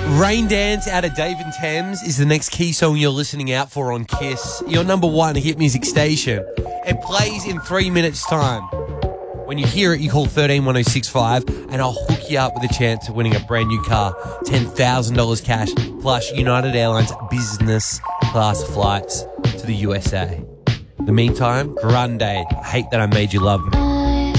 Rain Dance out of Dave and Thames is the next key song you're listening out for on KISS, your number one hit music station. It plays in 3 minutes' time. When you hear it, you call 131065 and I'll hook you up with a chance of winning a brand new car, $10,000 cash, plus United Airlines business class flights to the USA. In the meantime, Grande, I Hate That I Made You Love Me.